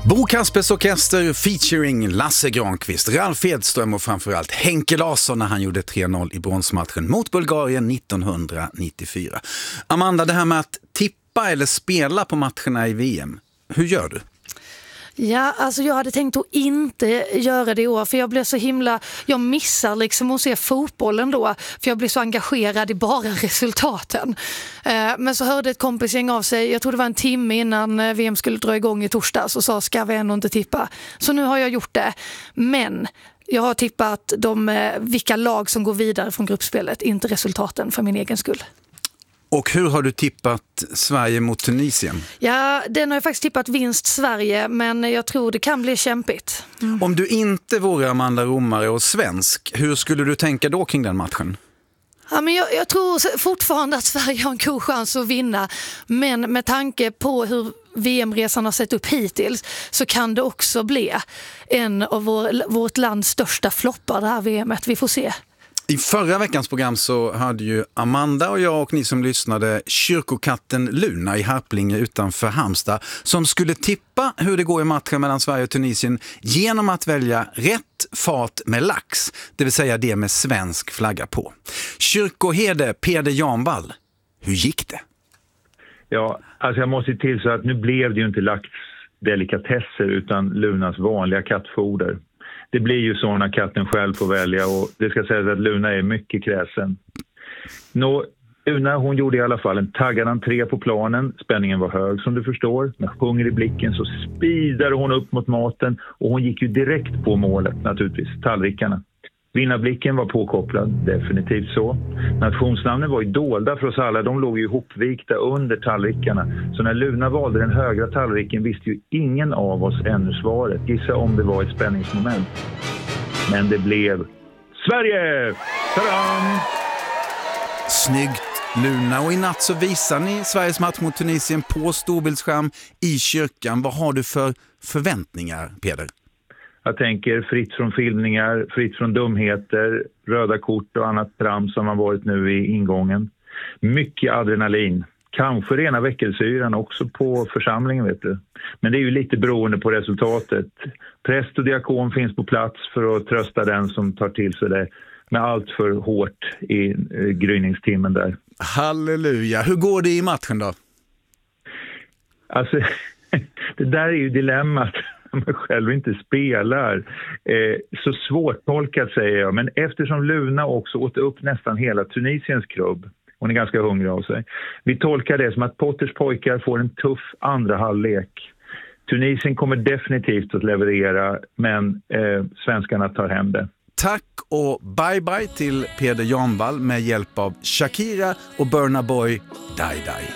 Bo Kaspers Orkester featuring Lasse Granqvist, Ralf Edström och framförallt Henke Larsson när han gjorde 3-0 i bronsmatchen mot Bulgarien 1994. Amanda, det här med att tippa eller spela på matcherna i VM, hur gör du? Ja, alltså jag hade tänkt att inte göra det i år, för jag blev så jag missar liksom att se fotbollen då, för jag blir så engagerad i bara resultaten. Men så hörde ett kompisgäng av sig, jag tror det var en timme innan VM skulle dra igång i torsdags, och sa ska vi ändå inte tippa. Så nu har jag gjort det, men jag har tippat vilka lag som går vidare från gruppspelet, inte resultaten för min egen skull. Och hur har du tippat Sverige mot Tunisien? Ja, den har jag faktiskt tippat vinst Sverige, men jag tror det kan bli kämpigt. Om du inte vore Amanda Romare och svensk, hur skulle du tänka då kring den matchen? Ja, men jag tror fortfarande att Sverige har en god chans att vinna, men med tanke på hur VM-resan har sett upp hittills så kan det också bli en av vårt lands största floppar det här VMet. Vi får se. I förra veckans program så hade ju Amanda och jag och ni som lyssnade kyrkokatten Luna i Harplinge utanför Halmstad som skulle tippa hur det går i matchen mellan Sverige och Tunisien genom att välja rätt fat med lax, det vill säga det med svensk flagga på. Kyrkoherde Peder Janvall, hur gick det? Ja, alltså jag måste till så att nu blev det ju inte laxdelikatesser utan Lunas vanliga kattfoder. Det blir ju så när katten själv får välja, och det ska sägas att Luna är mycket kräsen. Luna, hon gjorde i alla fall en taggad entré på planen. Spänningen var hög som du förstår. Med hunger i blicken så speedade hon upp mot maten, och hon gick ju direkt på målet naturligtvis, tallrikarna. Vinnarblicken var påkopplad, definitivt så. Nationsnamnen var ju dolda för oss alla, de låg ju ihopvikta under tallrikarna. Så när Luna valde den högra tallriken visste ju ingen av oss ännu svaret. Gissa om det var ett spänningsmoment. Men det blev Sverige! Tadam! Snyggt Luna, och i natt så visar ni Sveriges match mot Tunisien på storbildsskärm i kyrkan. Vad har du för förväntningar, Peder? Jag tänker fritt från filmningar, fritt från dumheter, röda kort och annat trams som har varit nu i ingången. Mycket adrenalin. Kanske rena väckelsyran också på församlingen, vet du. Men det är ju lite beroende på resultatet. Präst och diakon finns på plats för att trösta den som tar till sig det med allt för hårt i gryningstimmen där. Halleluja. Hur går det i matchen då? Alltså, det där är ju dilemmat. Man själv inte spelar. Så svårt tolkat säger jag. Men eftersom Luna också åt upp nästan hela Tunisiens klubb. Hon är ganska hungrig av sig. Vi tolkar det som att Potters pojkar får en tuff andra halvlek. Tunisien kommer definitivt att leverera, men svenskarna tar hem det. Tack och bye bye till Peder Janvall med hjälp av Shakira och Burna Boy Die Die.